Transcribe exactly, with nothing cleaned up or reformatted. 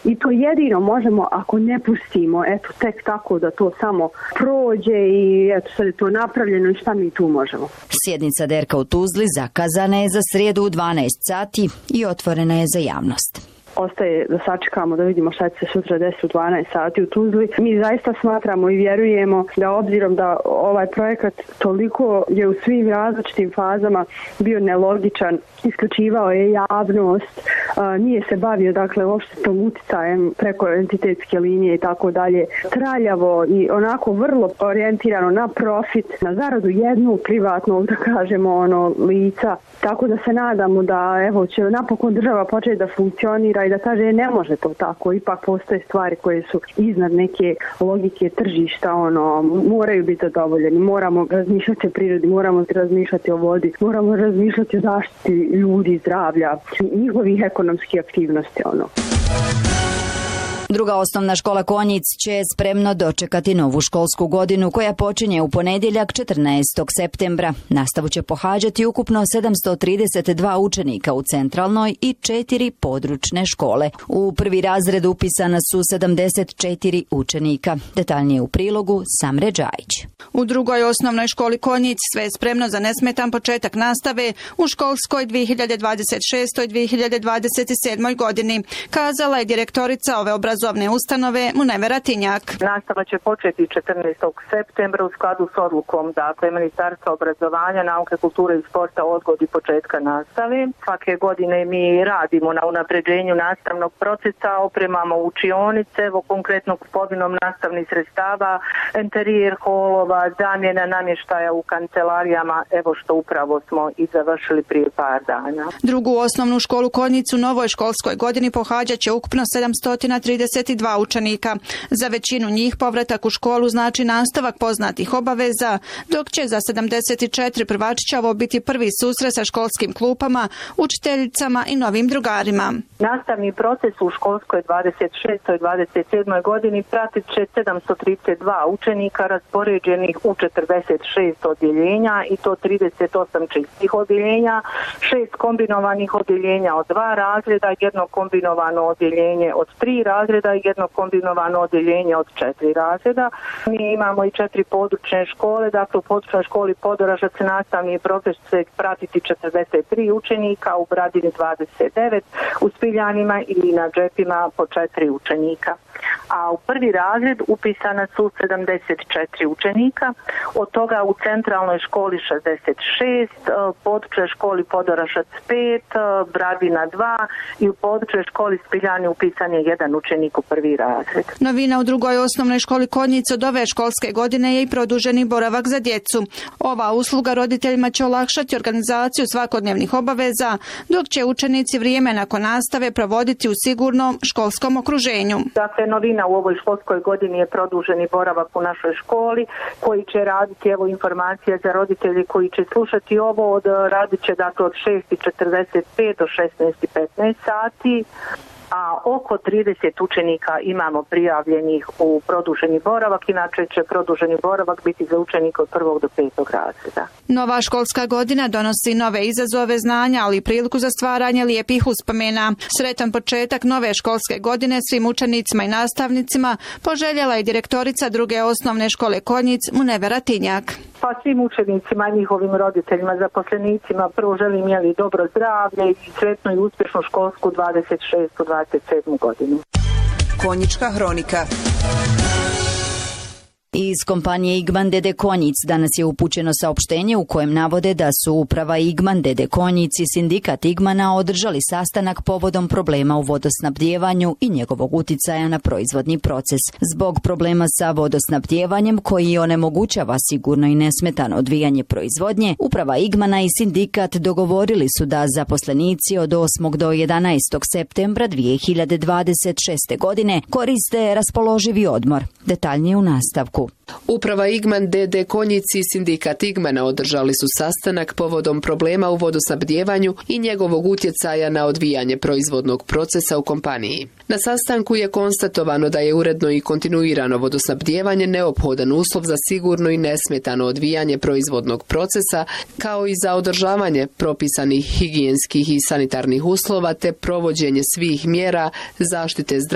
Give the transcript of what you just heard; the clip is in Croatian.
I to jedino možemo ako ne pustimo, eto, tek tako da to samo prođe i eto, sad je to napravljeno i šta mi tu možemo. Sjednica D E R K-a u Tuzli zakazana je za srijedu u dvanaest sati i otvorena je za javnost. Ostaje da sačekamo da vidimo šta će se sutra desiti u dvanaest sati u Tuzli. Mi zaista smatramo i vjerujemo da obzirom da ovaj projekat toliko je u svim različitim fazama bio nelogičan, isključivao je javnost, nije se bavio dakle uopšte tom uticajem preko entitetske linije i tako dalje, traljavo i onako vrlo orijentirano na profit, na zaradu jednog privatnog, da kažemo, ono, lica. Tako da se nadamo da evo će napokon država početi da funkcionira i da kaže ne može to tako, ipak postoje stvari koje su iznad neke logike tržišta, ono, moraju biti zadovoljeni, moramo razmišljati o prirodi, moramo razmišljati o vodi, moramo razmišljati o zaštiti ljudi, zdravlja, njihovih ekonomskih aktivnosti, ono. Druga osnovna škola Konjic će spremno dočekati novu školsku godinu koja počinje u ponedjeljak četrnaestog septembra. Nastavu će pohađati ukupno sedamsto trideset dva učenika u centralnoj i četiri područne škole. U prvi razred upisana su sedamdeset četiri učenika. Detaljnije u prilogu Samre Đajić. U drugoj osnovnoj školi Konjic sve je spremno za nesmetan početak nastave u školskoj dvije hiljade dvadeset šestoj dvije hiljade dvadeset sedmoj godini, kazala je direktorica ove obrazovne ustanove Munevera Tinjak. Nastava će početi četrnaestog septembra u skladu s odlukom dakle Ministarstva obrazovanja, nauke, kulture i sporta o odgodi početka nastave. Svake godine mi radimo na unapređenju nastavnog procesa, opremamo učionice, evo konkretno kupovinom nastavnih sredstava, interijer holova, zamjena namještaja u kancelarijama, evo što upravo smo i završili prije par dana. Drugu osnovnu školu Konjic u novoj školskoj godini pohađat će ukupno sedamsto trideset dva učenika. Za većinu njih povratak u školu znači nastavak poznatih obaveza, dok će za sedamdeset četiri prvačića ovo biti prvi susret sa školskim klupama, učiteljicama i novim drugarima. Nastavni proces u školskoj dvadeset šestoj dvadeset sedmoj godini pratit će sedamsto trideset dva učenika raspoređenih u četrdeset šest odjeljenja i to trideset osam čistih odjeljenja, šest kombinovanih odjeljenja od dva razreda, jedno kombinovano odjeljenje od tri razreda i jedno kombinovano odjeljenje od četiri razreda. Mi imamo i četiri područne škole, dakle u područnoj školi Podoražac nastavni proces će pratiti četrdeset tri učenika, u Bradini dvadeset devet, u Spiljanima ili na Džepima po četiri učenika. A u prvi razred upisana su sedamdeset četiri učenika, od toga u centralnoj školi šezdeset šest, područnoj školi Podoražac pet, Bradina dva i u područnoj školi Spiljani upisan je jedan učenik u prvi razred. Novina u drugoj osnovnoj školi Konjic od ove školske godine je i produženi boravak za djecu. Ova usluga roditeljima će olakšati organizaciju svakodnevnih obaveza, dok će učenici vrijeme nakon nastave provoditi u sigurnom školskom okruženju. Dakle, novina u ovoj školskoj godini je produženi boravak u našoj školi koji će raditi, evo informacije za roditelji koji će slušati ovo, od, radit će dakle od šest i četrdeset pet do šesnaest i petnaest sati. A oko trideset učenika imamo prijavljenih u produženi boravak, inače će produženi boravak biti za učenike od prvog do petog razreda. Nova školska godina donosi nove izazove znanja, ali i priliku za stvaranje lijepih uspomena. Sretan početak nove školske godine svim učenicima i nastavnicima poželjela je direktorica druge osnovne škole Konjic Munevera Tinjak. Pa svim učenicima, njihovim roditeljima, zaposlenicima prvo želim jeli dobro zdravlje i sretnu i uspješnu školsku dvadeset šestu dvadeset sedmu godinu. Konjička hronika. Iz kompanije Igman D D Konjic danas je upućeno saopštenje u kojem navode da su uprava Igman D D Konjic i sindikat Igmana održali sastanak povodom problema u vodosnabdijevanju i njegovog uticaja na proizvodni proces. Zbog problema sa vodosnabdijevanjem koji onemogućava sigurno i nesmetano odvijanje proizvodnje, uprava Igmana i sindikat dogovorili su da zaposlenici od osmog do jedanaestog septembra dvije hiljade dvadeset šeste. godine koriste raspoloživi odmor. Detaljnije u nastavku. Uprava Igman D D Konjic i sindikat Igmana održali su sastanak povodom problema u vodosnabdijevanju i njegovog utjecaja na odvijanje proizvodnog procesa u kompaniji. Na sastanku je konstatovano da je uredno i kontinuirano vodosnabdijevanje neophodan uslov za sigurno i nesmetano odvijanje proizvodnog procesa, kao i za održavanje propisanih higijenskih i sanitarnih uslova te provođenje svih mjera zaštite zdravlja